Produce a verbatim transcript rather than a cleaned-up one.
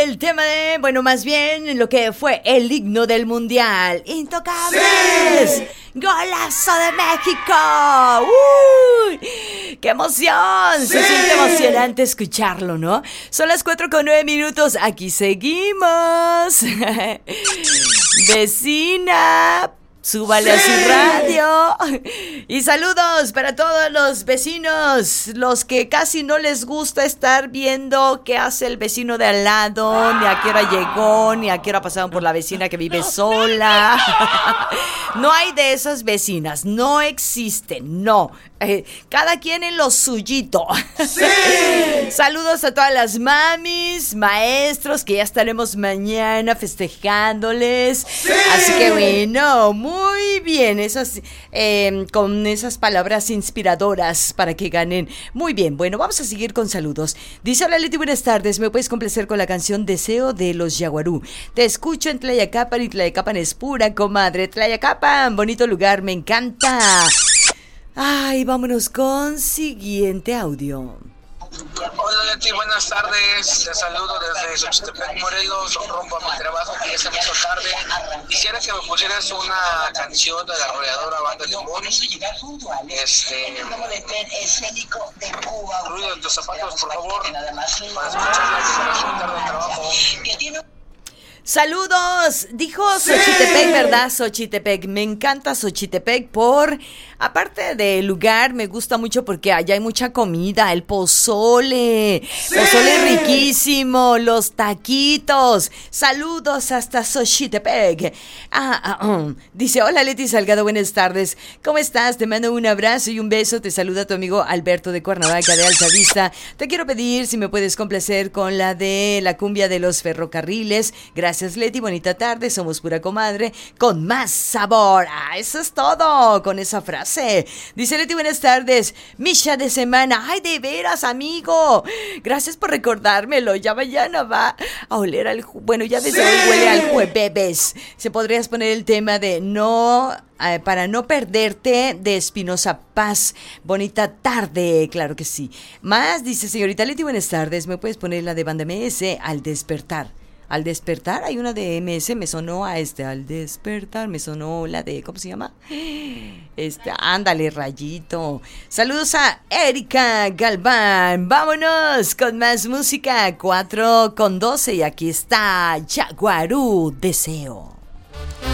el tema de, bueno, más bien lo que fue el himno del Mundial. ¡Intocables! ¡Sí! ¡Golazo de México! ¡Uy! ¡Qué emoción! ¡Sí! Se siente emocionante escucharlo, ¿no? Son las cuatro con nueve minutos. Aquí seguimos. Vecina, súbale ¡sí! A su radio. Y saludos para todos los vecinos, los que casi no les gusta estar viendo qué hace el vecino de al lado, ni a qué hora llegó, ni a qué hora pasaron por la vecina que vive sola. No hay de esas vecinas, no existen, no. Eh, cada quien en lo suyito. ¡Sí! Saludos a todas las mamis, maestros, que ya estaremos mañana festejándoles. ¡Sí! Así que bueno, muy bien, esas, eh, con esas palabras inspiradoras para que ganen. Muy bien, bueno, vamos a seguir con saludos. Dice: hola Leti, buenas tardes, ¿me puedes complacer con la canción Deseo de los Yaguarú? Te escucho en Tlayacapan y Tlayacapan es pura, comadre. Tlayacapan, bonito lugar, me encanta. Ay, vámonos con siguiente audio. Hola Leti, buenas tardes, te saludo desde Xochitepec, Morelos, rompo a mi trabajo que ya se me hizo tarde. Quisiera que me pusieras una canción de la arrolladora Banda Limón, este, ruido de tus zapatos, por favor, para escucharla que se me hizo tarde el trabajo. Saludos, dijo Xochitepec, sí. ¿Verdad? Xochitepec, me encanta Xochitepec por, aparte del lugar, me gusta mucho porque allá hay mucha comida, el pozole, sí. Pozole riquísimo, los taquitos. Saludos hasta Xochitepec. Ah, ah, um. Dice: hola Leti Salgado, buenas tardes, ¿cómo estás? Te mando un abrazo y un beso, te saluda tu amigo Alberto de Cuernavaca de Altavista. Te quiero pedir si me puedes complacer con la de la cumbia de los ferrocarriles. Gracias. Gracias Leti, bonita tarde, somos pura comadre con más sabor. Ah, eso es todo con esa frase. Dice Leti, buenas tardes, Misha de semana. Ay, de veras, amigo, gracias por recordármelo. Ya mañana va a oler al ju- bueno, ya desde sí. Hoy huele al jueves. ¿Se podrías poner el tema de no... Eh, para no perderte de Espinosa Paz? Bonita tarde, claro que sí. Más, dice señorita Leti, buenas tardes, ¿me puedes poner la de Banda M S, Al Despertar? Al despertar, hay una de M S, me sonó a este, al despertar, me sonó la de, ¿cómo se llama? Este, ándale, Rayito. Saludos a Erika Galván, vámonos con más música, cuatro con doce, y aquí está Yaguarú, Deseo.